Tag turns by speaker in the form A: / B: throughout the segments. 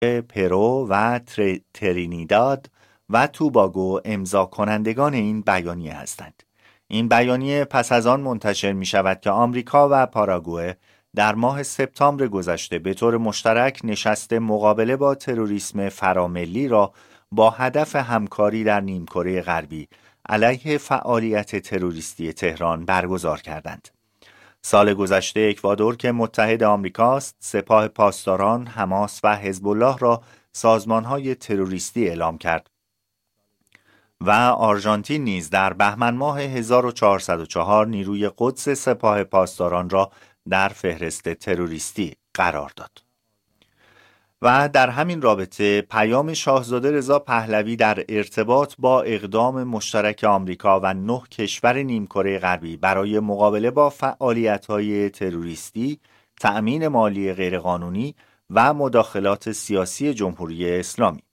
A: پرو و ترینیداد و توباگو امضا کنندگان این بیانیه هستند. این بیانیه پس از آن منتشر می شود که آمریکا و پاراگوئه در ماه سپتامبر گذشته به طور مشترک نشست مقابله با تروریسم فراملی را با هدف همکاری در نیمکره غربی علیه فعالیت تروریستی تهران برگزار کردند. سال گذشته اکوادور که متحد آمریکاست، سپاه پاسداران، حماس و حزب الله را سازمان‌های تروریستی اعلام کرد و آرژانتین نیز در بهمن ماه 1404 نیروی قدس سپاه پاسداران را در فهرست تروریستی قرار داد. و در همین رابطه پیام شاهزاده رضا پهلوی در ارتباط با اقدام مشترک آمریکا و 9 کشور نیمکره غربی برای مقابله با فعالیت‌های تروریستی، تأمین مالی غیرقانونی و مداخلات سیاسی جمهوری اسلامی.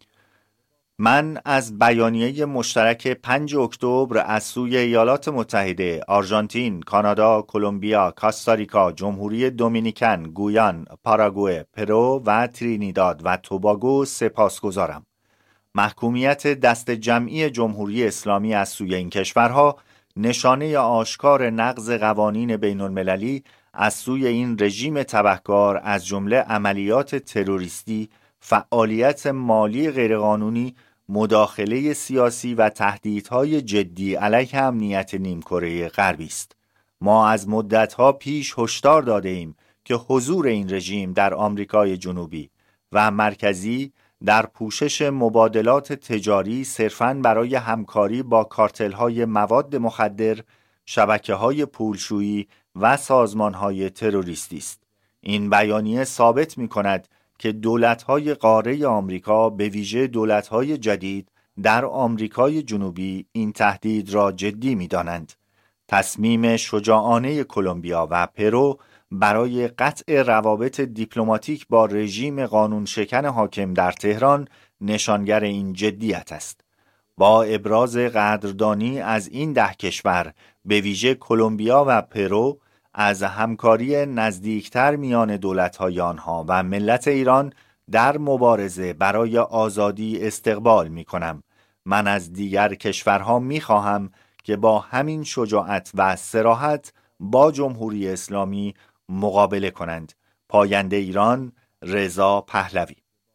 A: من از بیانیه مشترک 5 اکتبر از سوی ایالات متحده، آرژانتین، کانادا، کلمبیا، کاستاریکا، جمهوری دومینیکن، گویان، پاراگوئه، پرو و ترینیداد و توباگو سپاسگزارم. محکومیت دست جمعی جمهوری اسلامی از سوی این کشورها نشانه آشکار نقض قوانین بین المللی از سوی این رژیم تبهکار از جمله عملیات تروریستی، فعالیت مالی غیرقانونی، مداخله سیاسی و تهدیدهای جدی علیه امنیت نیمکره غربی است. ما از مدتها پیش هشدار داده ایم که حضور این رژیم در آمریکای جنوبی و مرکزی در پوشش مبادلات تجاری صرفاً برای همکاری با کارتل‌های مواد مخدر، شبکه‌های پولشویی و سازمان‌های تروریستی است. این بیانیه ثابت می‌کند که دولت‌های قاره آمریکا به ویژه دولت‌های جدید در آمریکای جنوبی این تهدید را جدی می‌دانند. تصمیم شجاعانه کلمبیا و پرو برای قطع روابط دیپلماتیک با رژیم قانون شکن حاکم در تهران نشانگر این جدیت است. با ابراز قدردانی از این 10 کشور، به ویژه کلمبیا و پرو، از همکاری نزدیکتر میان دولت‌های آنها و ملت ایران در مبارزه برای آزادی استقبال می‌کنم. من از دیگر کشورها می‌خواهم که با همین شجاعت و صراحت با جمهوری اسلامی مقابله کنند. پاینده ایران، رضا پهلوی.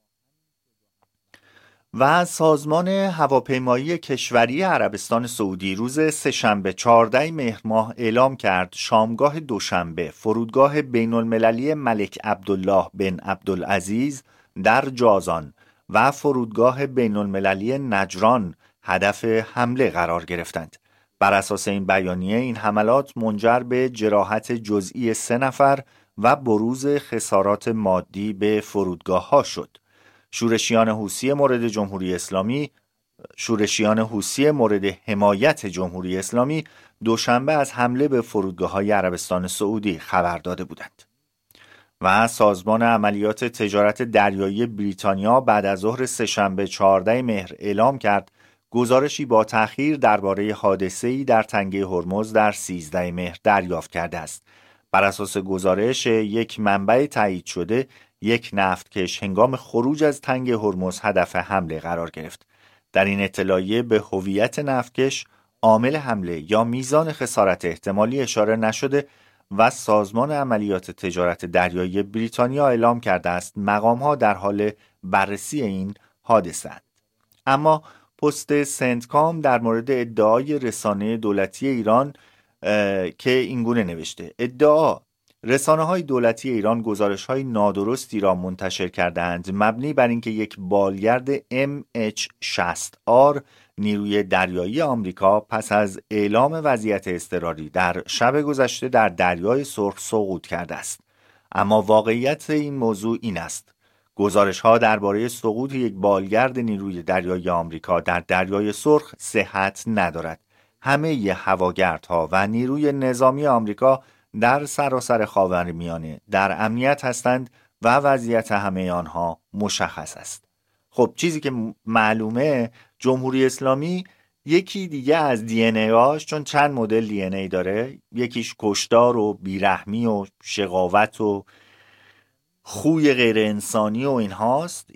A: و سازمان هواپیمایی کشوری عربستان سعودی روز سه‌شنبه 14 مهر ماه اعلام کرد شامگاه دوشنبه فرودگاه بین المللی ملک عبدالله بن عبدالعزیز در جازان و فرودگاه بین المللی نجران هدف حمله قرار گرفتند. بر اساس این بیانیه این حملات منجر به جراحت جزئی 3 نفر و بروز خسارات مادی به فرودگاه ها شد. شورشیان حوثی مورد حمایت جمهوری اسلامی دوشنبه از حمله به فرودگاه‌های عربستان سعودی خبر داده بودند. و سازمان عملیات تجارت دریایی بریتانیا بعد از ظهر سه‌شنبه 14 مهر اعلام کرد گزارشی با تأخیر درباره حادثه‌ای در تنگه هرمز در 13 مهر دریافت کرده است. بر اساس گزارش یک منبع تایید شده، یک نفتکش هنگام خروج از تنگه هرمز هدف حمله قرار گرفت. در این اطلاعیه به هویت نفتکش، عامل حمله یا میزان خسارت احتمالی اشاره نشده و سازمان عملیات تجارت دریایی بریتانیا اعلام کرده است مقام‌ها در حال بررسی این حادثه اند. اما پست سنتکام در مورد ادعای رسانه دولتی ایران که اینگونه نوشته: رسانه‌های دولتی ایران گزارش‌های نادرستی را منتشر کردند مبنی بر اینکه یک بالگرد MH-60R نیروی دریایی آمریکا پس از اعلام وضعیت اضطراری در شب گذشته در دریای سرخ سقوط کرده است. اما واقعیت این موضوع این است: گزارش‌ها درباره سقوط یک بالگرد نیروی دریایی آمریکا در دریای سرخ صحت ندارد. همه هواگردها و نیروی نظامی آمریکا در سراسر خاورمیانه در امنیت هستند و وضعیت همه آنها مشخص است. خب چیزی که معلومه، جمهوری اسلامی یکی دیگه از دی ان ای‌هاش، چون چند مدل دی ان ای داره، یکیش کشتار و بیرحمی و شقاوت و خوی غیر انسانی و این هاست،